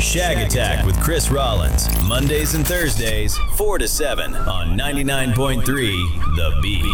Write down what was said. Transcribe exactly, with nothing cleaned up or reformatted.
Shag Attack with Chris Rollins, Mondays and Thursdays, four to seven on ninety-nine point three The Beat.